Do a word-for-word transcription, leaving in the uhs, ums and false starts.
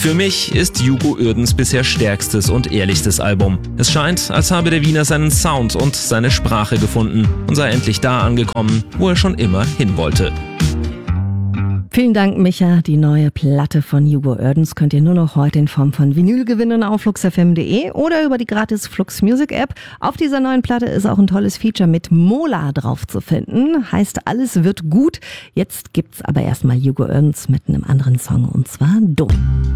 Für mich ist Hugo Uerdens bisher stärkstes und ehrlichstes Album. Es scheint, als habe der Wiener seinen Sound und seine Sprache gefunden und sei endlich da angekommen, wo er schon immer hin wollte. Vielen Dank, Micha. Die neue Platte von Hugo Uerdens könnt ihr nur noch heute in Form von Vinyl gewinnen auf flux f m punkt de oder über die gratis Flux Music App. Auf dieser neuen Platte ist auch ein tolles Feature mit Mola drauf zu finden. Heißt, alles wird gut. Jetzt gibt's aber erstmal Hugo Uerdens mit einem anderen Song, und zwar Dumm.